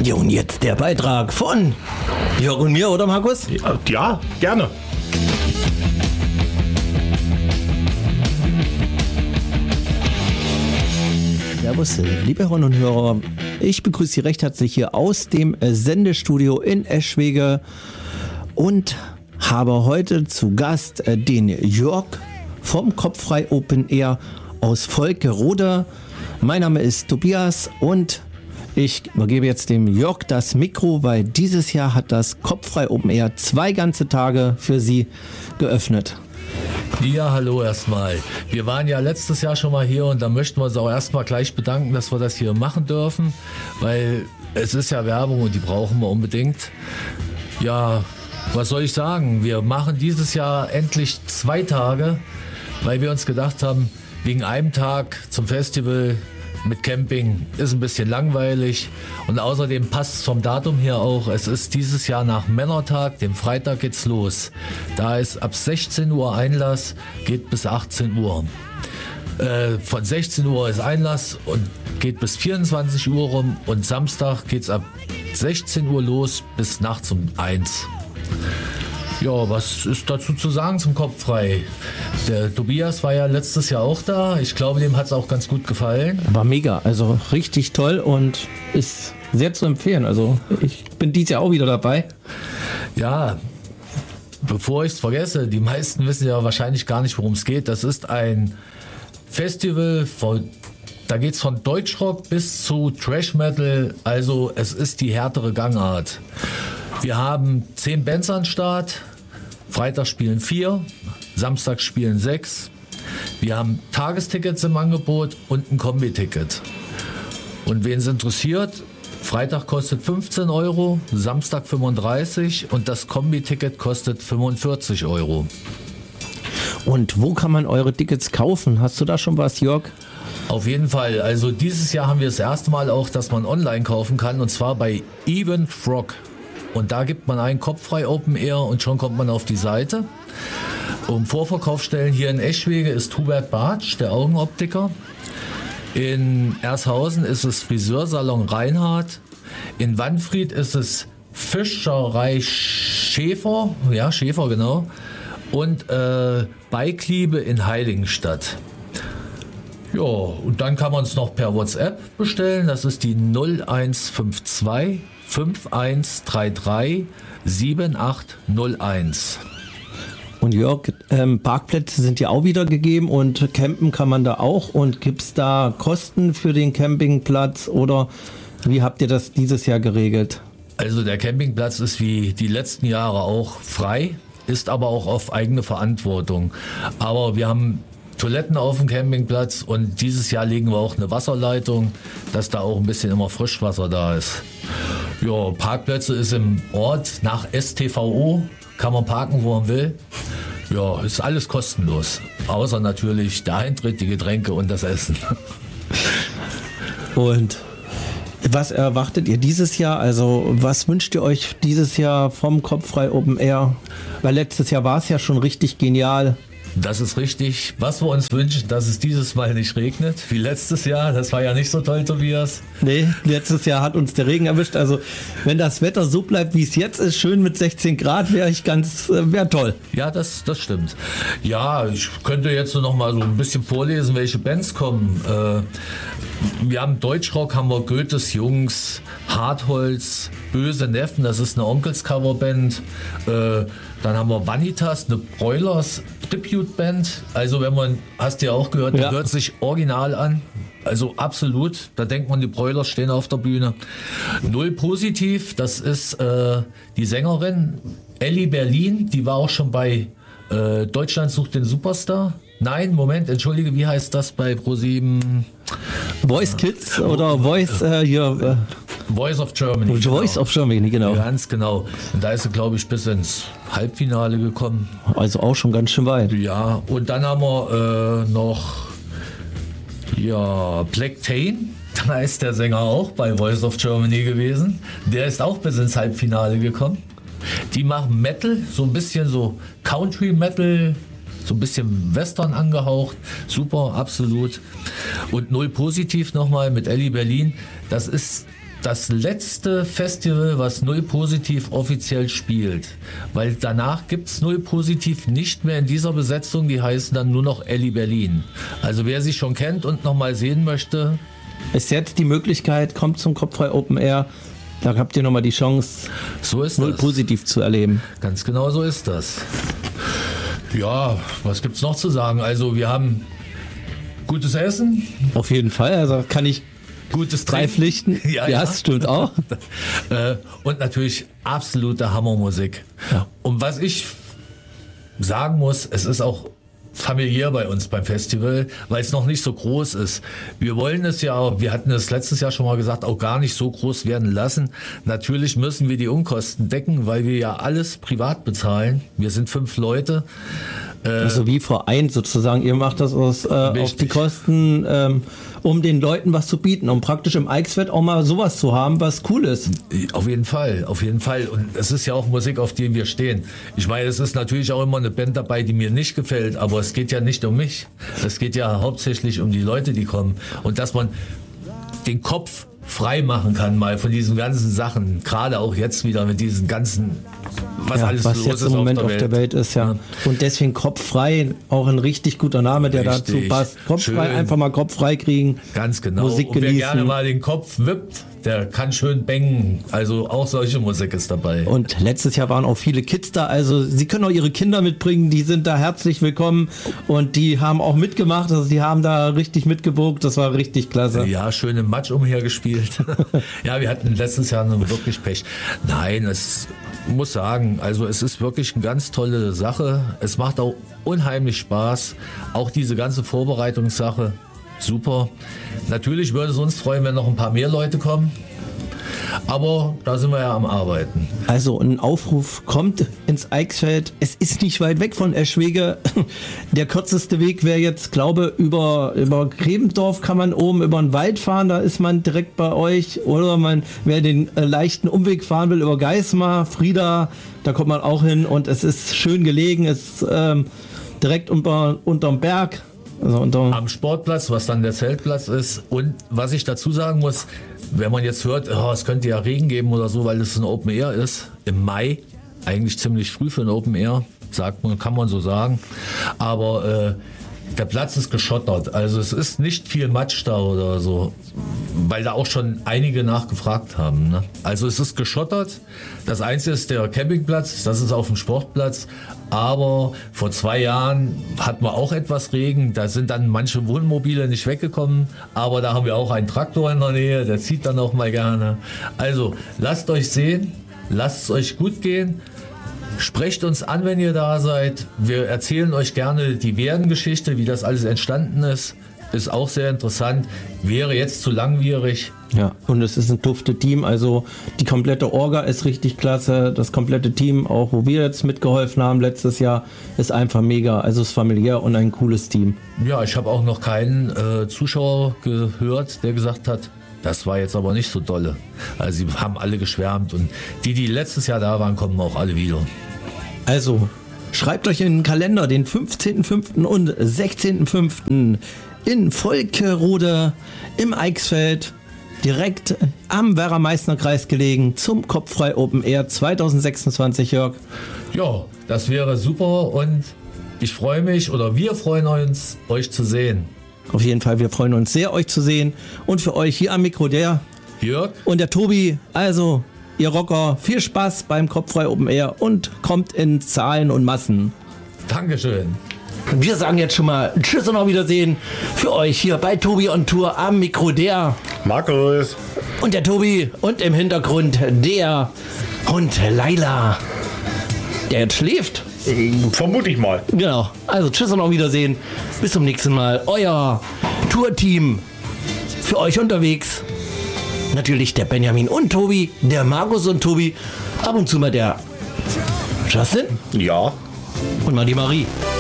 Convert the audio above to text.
Ja, und jetzt der Beitrag von Jörg und mir, oder Markus? Ja, gerne. Servus, liebe Hörerinnen und Hörer. Ich begrüße Sie recht herzlich hier aus dem Sendestudio in Eschwege und habe heute zu Gast den Jörg vom Kopffrei Open Air aus Volkerode. Mein Name ist Tobias und ich übergebe jetzt dem Jörg das Mikro, weil dieses Jahr hat das Kopffrei Open Air 2 ganze Tage für Sie geöffnet. Ja, hallo erstmal. Wir waren ja letztes Jahr schon mal hier und da möchten wir uns auch erstmal gleich bedanken, dass wir das hier machen dürfen, weil es ist ja Werbung und die brauchen wir unbedingt. Ja, was soll ich sagen? Wir machen dieses Jahr endlich 2 Tage, weil wir uns gedacht haben, wegen einem Tag zum Festival mit Camping ist ein bisschen langweilig und außerdem passt es vom Datum her auch. Es ist dieses Jahr nach Männertag, dem Freitag geht's los. Da ist ab 16 Uhr Einlass, geht bis 18 Uhr. Von 16 Uhr ist Einlass und geht bis 24 Uhr rum und Samstag geht's ab 16 Uhr los bis nachts um 1. Ja, was ist dazu zu sagen zum Kopffrei? Der Tobias war ja letztes Jahr auch da. Ich glaube, dem hat es auch ganz gut gefallen. War mega, also richtig toll und ist sehr zu empfehlen. Also ich bin dieses Jahr auch wieder dabei. Ja, bevor ich es vergesse, die meisten wissen ja wahrscheinlich gar nicht, worum es geht. Das ist ein Festival, da geht es von Deutschrock bis zu Thrash Metal. Also es ist die härtere Gangart. Wir haben 10 Bands an Start. Freitag spielen 4, Samstag spielen 6. Wir haben Tagestickets im Angebot und ein Kombi-Ticket. Und wen es interessiert, Freitag kostet 15 Euro, Samstag 35 und das Kombi-Ticket kostet 45 Euro. Und wo kann man eure Tickets kaufen? Hast du da schon was, Jörg? Auf jeden Fall. Also dieses Jahr haben wir das erste Mal auch, dass man online kaufen kann und zwar bei Even Frog. Und da gibt man einen Kopffrei Open Air und schon kommt man auf die Seite. Um Vorverkaufsstellen hier in Eschwege ist Hubert Bartsch, der Augenoptiker. In Ershausen ist es Friseursalon Reinhardt. In Wanfried ist es Fischerei Schäfer, ja Schäfer genau. Und Bike-Liebe in Heiligenstadt. Ja, und dann kann man es noch per WhatsApp bestellen. Das ist die 0152 5133 7801. Und Jörg, Parkplätze sind ja auch wieder gegeben und campen kann man da auch. Und gibt es da Kosten für den Campingplatz oder wie habt ihr das dieses Jahr geregelt? Also der Campingplatz ist wie die letzten Jahre auch frei, ist aber auch auf eigene Verantwortung. Aber wir haben Toiletten auf dem Campingplatz und dieses Jahr legen wir auch eine Wasserleitung, dass da auch ein bisschen immer Frischwasser da ist. Ja, Parkplätze ist im Ort nach STVO, kann man parken, wo man will. Ja, ist alles kostenlos, außer natürlich der Eintritt, die Getränke und das Essen. Und was erwartet ihr dieses Jahr? Also was wünscht ihr euch dieses Jahr vom Kopffrei Open Air? Weil letztes Jahr war es ja schon richtig genial. Das ist richtig. Was wir uns wünschen, dass es dieses Mal nicht regnet, wie letztes Jahr. Das war ja nicht so toll, Tobias. Nee, letztes Jahr hat uns der Regen erwischt. Also wenn das Wetter so bleibt, wie es jetzt ist, schön mit 16 Grad, wäre toll. Ja, das stimmt. Ja, ich könnte jetzt noch mal so ein bisschen vorlesen, welche Bands kommen. Wir haben Deutschrock, haben wir Goethes Jungs, Hartholz, Böse Neffen, das ist eine Onkels-Coverband. Dann haben wir Vanitas, eine Broilers Tribute-Band. Also wenn man, hast du ja auch gehört, die hört sich original an. Also absolut, da denkt man, die Broilers stehen auf der Bühne. Null Positiv, das ist die Sängerin Ellie Berlin, die war auch schon bei Deutschland sucht den Superstar. Nein, Moment, entschuldige, wie heißt das bei ProSieben? Voice Kids oder Voice hier... Voice of Germany. Voice of Germany, genau. Ganz genau. Und da ist sie, glaube ich, bis ins Halbfinale gekommen. Also auch schon ganz schön weit. Ja, und dann haben wir noch Black Tane. Da ist der Sänger auch bei Voice of Germany gewesen. Der ist auch bis ins Halbfinale gekommen. Die machen Metal, so ein bisschen so Country Metal, so ein bisschen Western angehaucht. Super, absolut. Und Null Positiv nochmal mit Ellie Berlin. Das ist das letzte Festival, was Null Positiv offiziell spielt. Weil danach gibt es Null Positiv nicht mehr in dieser Besetzung, die heißen dann nur noch Elli Berlin. Also wer sie schon kennt und nochmal sehen möchte. Ist jetzt die Möglichkeit, kommt zum Kopffrei Open Air, da habt ihr nochmal die Chance, so ist Null das. Positiv zu erleben. Ganz genau so ist das. Ja, was gibt's noch zu sagen? Also wir haben gutes Essen. Auf jeden Fall, also kann ich Gutes drei Trinken. Pflichten. Ja, Das stimmt auch. Und natürlich absolute Hammermusik. Ja. Und was ich sagen muss, es ist auch familiär bei uns beim Festival, weil es noch nicht so groß ist. Wir wollen es ja, wir hatten es letztes Jahr schon mal gesagt, auch gar nicht so groß werden lassen. Natürlich müssen wir die Unkosten decken, weil wir ja alles privat bezahlen. Wir sind 5 Leute. Also wie Verein sozusagen, ihr macht das auf die Kosten, um den Leuten was zu bieten, um praktisch im Eichsfeld auch mal sowas zu haben, was cool ist. Auf jeden Fall, auf jeden Fall. Und es ist ja auch Musik, auf die wir stehen. Ich meine, es ist natürlich auch immer eine Band dabei, die mir nicht gefällt, aber es geht ja nicht um mich. Es geht ja hauptsächlich um die Leute, die kommen. Und dass man den Kopf frei machen kann mal von diesen ganzen Sachen. Gerade auch jetzt wieder mit diesen ganzen, was alles was los jetzt ist im Moment auf der Welt. ist, ja. Und deswegen Kopffrei, auch ein richtig guter Name, der dazu Richtig. passt. Kopffrei, Schön. einfach mal Kopf frei kriegen. Ganz genau. Musik Und wer genießen. gerne mal den Kopf wippt, der kann schön bängen. Also auch solche Musik ist dabei. Und letztes Jahr waren auch viele Kids da, also sie können auch ihre Kinder mitbringen, die sind da herzlich willkommen und die haben auch mitgemacht, also die haben da richtig mitgewirkt, das war richtig klasse. Ja, schön im Matsch umhergespielt. Ja, wir hatten letztes Jahr nun wirklich Pech. Nein, es muss sagen, also es ist wirklich eine ganz tolle Sache. Es macht auch unheimlich Spaß. Auch diese ganze Vorbereitungssache, super. Natürlich würde es uns freuen, wenn noch ein paar mehr Leute kommen. Aber da sind wir ja am Arbeiten. Also ein Aufruf, kommt ins Eichsfeld. Es ist nicht weit weg von Eschwege. Der kürzeste Weg wäre jetzt, glaube über Grebendorf kann man oben über den Wald fahren, da ist man direkt bei euch. Oder wer den leichten Umweg fahren will, über Geismar, Frieda, da kommt man auch hin. Und es ist schön gelegen, es ist direkt unterm Berg. Also Am Sportplatz, was dann der Zeltplatz ist. Und was ich dazu sagen muss, wenn man jetzt hört, oh, es könnte ja Regen geben oder so, weil es ein Open Air ist, im Mai, eigentlich ziemlich früh für ein Open Air, kann man so sagen. Aber der Platz ist geschottert, also es ist nicht viel Matsch da oder so, weil da auch schon einige nachgefragt haben. Ne? Also es ist geschottert, das Einzige ist der Campingplatz, das ist auf dem Sportplatz, aber vor 2 Jahren hatten wir auch etwas Regen, da sind dann manche Wohnmobile nicht weggekommen, aber da haben wir auch einen Traktor in der Nähe, der zieht dann auch mal gerne. Also lasst euch sehen, lasst es euch gut gehen. Sprecht uns an, wenn ihr da seid. Wir erzählen euch gerne die Werdengeschichte, wie das alles entstanden ist. Ist auch sehr interessant. Wäre jetzt zu langwierig. ja, und es ist ein dufte Team, also die komplette Orga ist richtig klasse, das komplette Team, auch wo wir jetzt mitgeholfen haben letztes Jahr, ist einfach mega, also es ist familiär und ein cooles Team. Ja, ich habe auch noch keinen Zuschauer gehört, der gesagt hat, das war jetzt aber nicht so dolle. Also sie haben alle geschwärmt und die letztes Jahr da waren, kommen auch alle wieder. Also, schreibt euch in den Kalender den 15.05. und 16.05. in Volkerode im Eichsfeld, direkt am Werra-Meißner-Kreis gelegen, zum Kopffrei Open Air 2026, Jörg. Ja, das wäre super und ich freue mich oder wir freuen uns, euch zu sehen. Auf jeden Fall, wir freuen uns sehr, euch zu sehen. Und für euch hier am Mikro der Jörg? und der Tobi. Also, ihr Rocker, viel Spaß beim Kopffrei Open Air und kommt in Zahlen und Massen. Dankeschön. Wir sagen jetzt schon mal Tschüss und auf Wiedersehen für euch hier bei Tobi on Tour am Mikro der Markus. und der Tobi und im Hintergrund der Hund Laila, der jetzt schläft. Vermute ich mal. Genau. Also Tschüss und auf Wiedersehen. Bis zum nächsten Mal. Euer Tourteam für euch unterwegs. Natürlich der Benjamin und Tobi, der Markus und Tobi. Ab und zu mal der Justin Ja. und mal die Marie.